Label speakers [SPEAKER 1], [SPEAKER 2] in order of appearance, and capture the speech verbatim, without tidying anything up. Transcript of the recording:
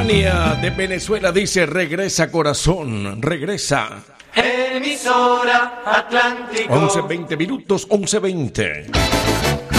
[SPEAKER 1] Tania de Venezuela dice: regresa corazón, regresa.
[SPEAKER 2] Emisora Atlántico.
[SPEAKER 1] once veinte minutos, once veinte.